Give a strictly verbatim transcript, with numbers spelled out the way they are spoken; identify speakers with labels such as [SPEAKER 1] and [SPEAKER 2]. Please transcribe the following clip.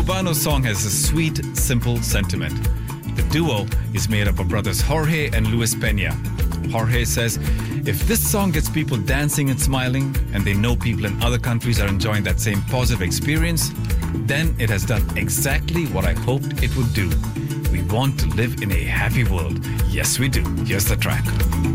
[SPEAKER 1] Urbano song has a sweet, simple sentiment. The duo is made up of brothers Jorge and Luis Peña. Jorge says, if this song gets people dancing and smiling, and they know people in other countries are enjoying that same positive experience, then it has done exactly what I hoped it would do. We want to live in a happy world. Yes, we do. Here's the track.